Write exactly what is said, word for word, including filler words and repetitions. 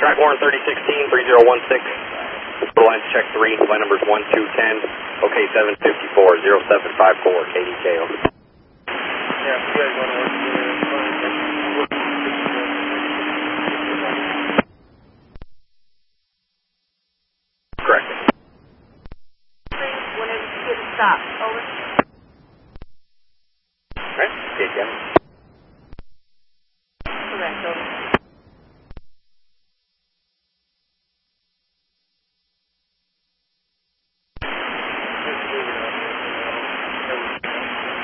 Track Warren thirty sixteen, three zero one six. Total lines check three, line numbers one two ten, OK seven fifty-four, zero seven five four, K D K O. Yeah, you guys want to work together. Correct. Whenever you get a stop, over.